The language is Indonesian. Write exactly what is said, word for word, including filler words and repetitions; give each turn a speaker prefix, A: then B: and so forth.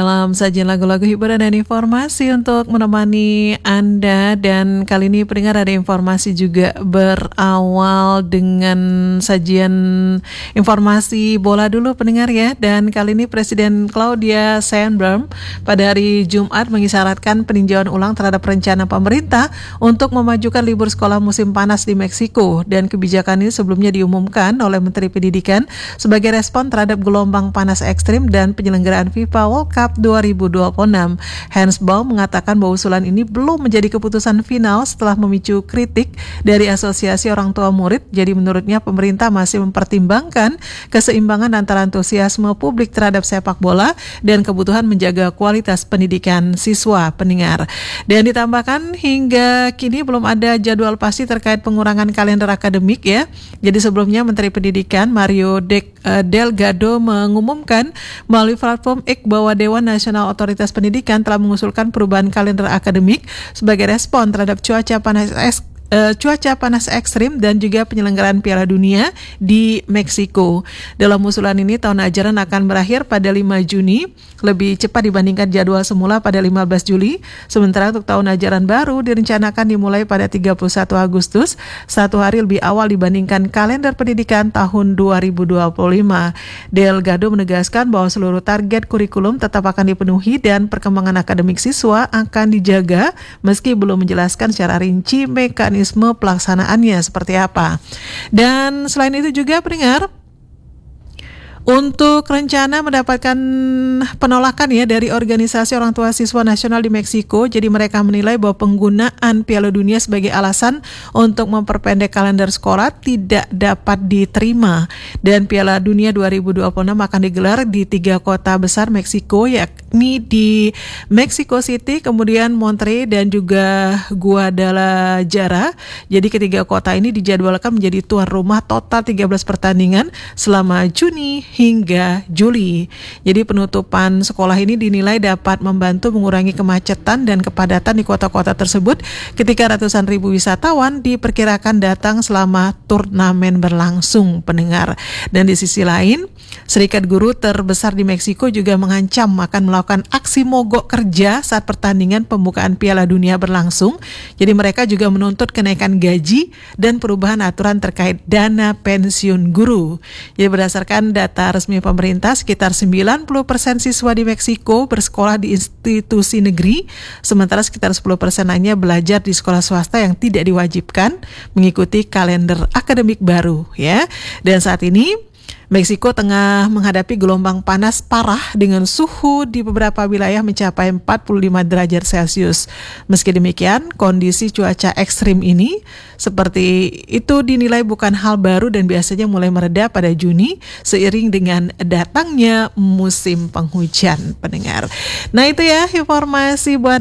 A: dalam sajian lagu-lagu hiburan dan informasi untuk menemani Anda. Dan kali ini pendengar ada informasi juga berawal dengan sajian informasi bola dulu pendengar ya. Dan kali ini Presiden Claudia Sheinbaum pada hari Jumat mengisyaratkan peninjauan ulang terhadap rencana pemerintah untuk memajukan libur sekolah musim panas di Meksiko. Dan kebijakan ini sebelumnya diumumkan oleh Menteri Pendidikan sebagai respon terhadap gelombang panas ekstrim dan penyelenggaraan FIFA World Cup dua ribu dua puluh enam. Sheinbaum mengatakan bahwa usulan ini belum menjadi keputusan final setelah memicu kritik dari Asosiasi Orang Tua Murid. Jadi menurutnya pemerintah masih mempertimbangkan keseimbangan antara antusiasme publik terhadap sepak bola dan kebutuhan menjaga kualitas pendidikan siswa pendengar. Dan ditambahkan hingga kini belum ada jadwal pasti terkait pengurangan kalender akademik ya. Jadi sebelumnya Menteri Pendidikan Mario De- uh, Delgado mengumumkan melalui platform X bahwa Dewan Nasional Otoritas Pendidikan telah mengusulkan perubahan kalender akademik sebagai respon terhadap cuaca panas es Uh, cuaca panas ekstrim dan juga penyelenggaraan Piala Dunia di Meksiko. Dalam usulan ini tahun ajaran akan berakhir pada lima Juni, lebih cepat dibandingkan jadwal semula pada lima belas Juli. Sementara untuk tahun ajaran baru direncanakan dimulai pada tiga puluh satu Agustus, satu hari lebih awal dibandingkan kalender pendidikan tahun dua ribu dua puluh lima. Delgado menegaskan bahwa seluruh target kurikulum tetap akan dipenuhi dan perkembangan akademik siswa akan dijaga meski belum menjelaskan secara rinci mekanisme pelaksanaannya seperti apa. Dan selain itu juga pendengar, untuk rencana mendapatkan penolakan ya dari Organisasi Orang Tua Siswa Nasional di Meksiko. Jadi mereka menilai bahwa penggunaan Piala Dunia sebagai alasan untuk memperpendek kalender sekolah tidak dapat diterima. Dan Piala Dunia dua ribu dua puluh enam akan digelar di tiga kota besar Meksiko, yakni di Mexico City, kemudian Monterrey dan juga Guadalajara. Jadi ketiga kota ini dijadwalkan menjadi tuan rumah total tiga belas pertandingan selama Juni hingga Juli. Jadi penutupan sekolah ini dinilai dapat membantu mengurangi kemacetan dan kepadatan di kota-kota tersebut ketika ratusan ribu wisatawan diperkirakan datang selama turnamen berlangsung pendengar. Dan di sisi lain, Serikat Guru terbesar di Meksiko juga mengancam akan melakukan aksi mogok kerja saat pertandingan pembukaan Piala Dunia berlangsung. Jadi mereka juga menuntut kenaikan gaji dan perubahan aturan terkait dana pensiun guru. Jadi berdasarkan data resmi pemerintah, sekitar sembilan puluh persen siswa di Meksiko bersekolah di institusi negeri, sementara sekitar sepuluh persen hanya belajar di sekolah swasta yang tidak diwajibkan mengikuti kalender akademik baru ya. Dan saat ini Meksiko tengah menghadapi gelombang panas parah dengan suhu di beberapa wilayah mencapai empat puluh lima derajat Celcius. Meski demikian, kondisi cuaca ekstrim ini seperti itu dinilai bukan hal baru dan biasanya mulai mereda pada Juni seiring dengan datangnya musim penghujan pendengar. Nah itu ya informasi buat